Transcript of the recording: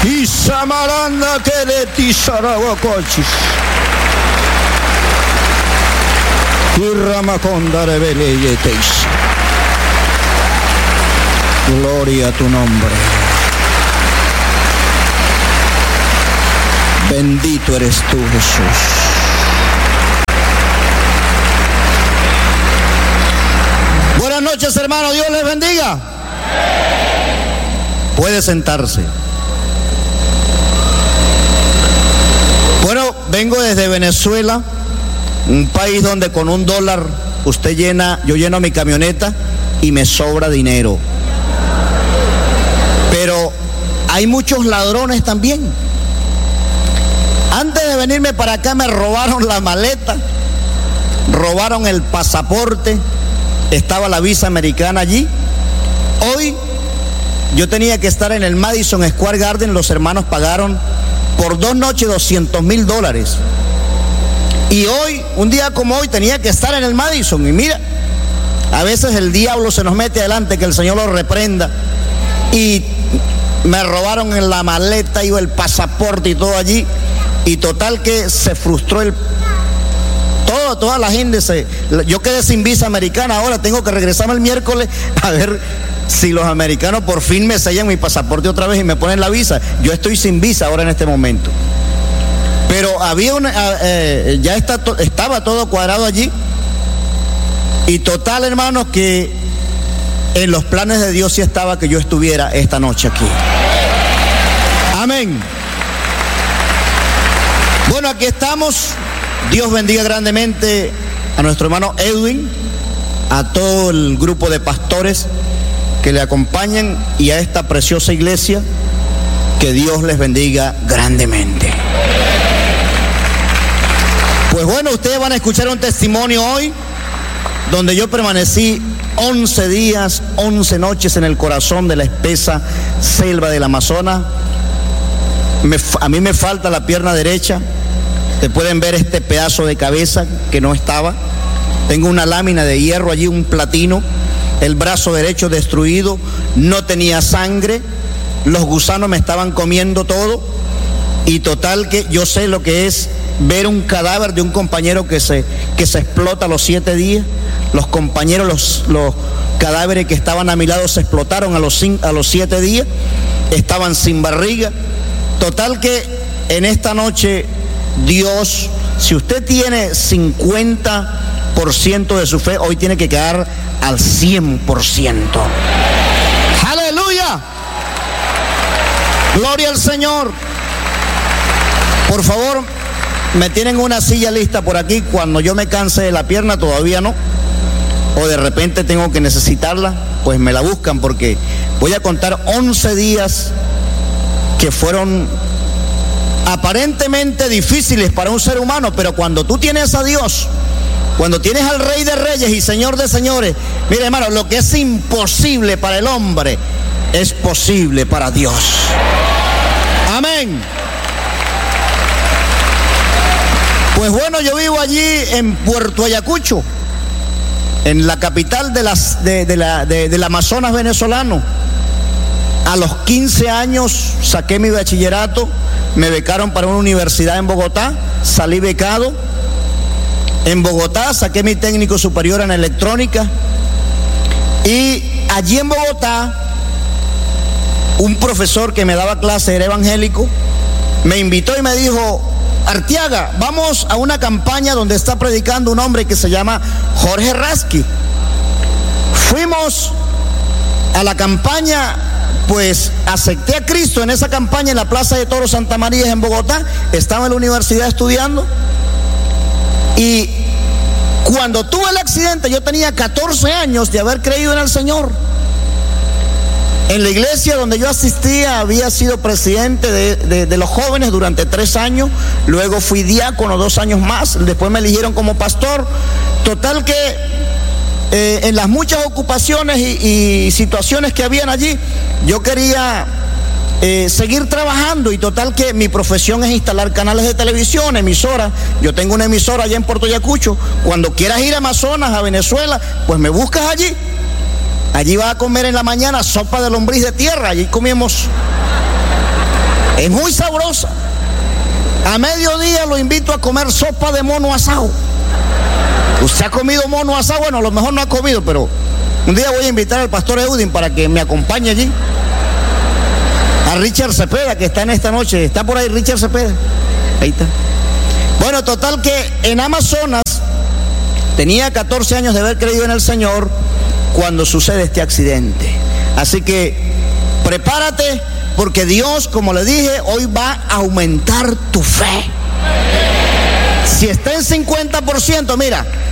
Isamaranda que de tisaragocochis. Irramaconda rebeleyeteis. Gloria a tu nombre. Bendito eres tú, Jesús. Buenas noches, hermano. Dios les bendiga. Puede sentarse. Bueno, vengo desde Venezuela, un país donde con $1 yo lleno mi camioneta y me sobra dinero. Pero hay muchos ladrones también. Antes de venirme para acá me robaron la maleta, robaron el pasaporte, estaba la visa americana allí. Hoy yo tenía que estar en el Madison Square Garden, los hermanos pagaron por 2 noches $200,000. Y hoy, un día como hoy, tenía que estar en el Madison. Y mira, a veces el diablo se nos mete adelante, que el Señor lo reprenda. Y me robaron en la maleta y el pasaporte y todo allí. Y total que se frustró toda la gente. Yo quedé sin visa americana. Ahora tengo que regresarme el miércoles a ver si los americanos por fin me sellan mi pasaporte otra vez y me ponen la visa. Yo estoy sin visa ahora en este momento. Pero había estaba todo cuadrado allí. Y total, hermanos, que en los planes de Dios sí estaba que yo estuviera esta noche aquí. Amén. Bueno, aquí estamos. Dios bendiga grandemente a nuestro hermano Edwin, a todo el grupo de pastores que le acompañan y a esta preciosa iglesia. Que Dios les bendiga grandemente. Pues bueno, ustedes van a escuchar un testimonio hoy donde yo permanecí 11 días, 11 noches en el corazón de la espesa selva del Amazonas. A mí me falta la pierna derecha. Te pueden ver este pedazo de cabeza que no estaba. Tengo una lámina de hierro allí, un platino. El brazo derecho destruido, no tenía sangre. Los gusanos me estaban comiendo todo. Y total que yo sé lo que es ver un cadáver de un compañero que se explota a los 7 días. Los compañeros, los cadáveres que estaban a mi lado se explotaron a los 7 días. Estaban sin barriga. Total que en esta noche Dios, si usted tiene 50% de su fe, hoy tiene que quedar al 100%. ¡Aleluya! ¡Gloria al Señor! Por favor, me tienen una silla lista por aquí. Cuando yo me canse de la pierna, todavía no, o de repente tengo que necesitarla, pues me la buscan, porque voy a contar 11 días que fueron aparentemente difíciles para un ser humano, pero cuando tú tienes a Dios, cuando tienes al Rey de Reyes y Señor de Señores, mire, hermano, lo que es imposible para el hombre es posible para Dios. Amén. Pues bueno, yo vivo allí en Puerto Ayacucho, en la capital del Amazonas venezolano. A los 15 años saqué mi bachillerato, me becaron para una universidad en Bogotá, salí becado. En Bogotá saqué mi técnico superior en electrónica. Y allí en Bogotá, un profesor que me daba clase, era evangélico, me invitó y me dijo: Arteaga, vamos a una campaña donde está predicando un hombre que se llama Jorge Rasky. Fuimos a la campaña, pues acepté a Cristo en esa campaña en la Plaza de Toros Santa María en Bogotá. Estaba en la universidad estudiando. Y cuando tuve el accidente, yo tenía 14 años de haber creído en el Señor. En la iglesia donde yo asistía había sido presidente de los jóvenes durante 3 años. Luego fui diácono 2 años más. Después me eligieron como pastor. Total que en las muchas ocupaciones y situaciones que habían allí, yo quería seguir trabajando. Y total que mi profesión es instalar canales de televisión, emisoras. Yo tengo una emisora allá en Puerto Ayacucho. Cuando quieras ir a Amazonas, a Venezuela, pues me buscas allí. Allí vas a comer en la mañana sopa de lombriz de tierra. Allí comimos Es muy sabrosa. A mediodía lo invito a comer sopa de mono asado. ¿Usted ha comido mono asado? Bueno, a lo mejor no ha comido, pero un día voy a invitar al pastor Eudin para que me acompañe allí. A Richard Cepeda, que está en esta noche. ¿Está por ahí Richard Cepeda? Ahí está. Bueno, total que en Amazonas tenía 14 años de haber creído en el Señor cuando sucede este accidente. Así que prepárate, porque Dios, como le dije, hoy va a aumentar tu fe. Si está en 50%, mira,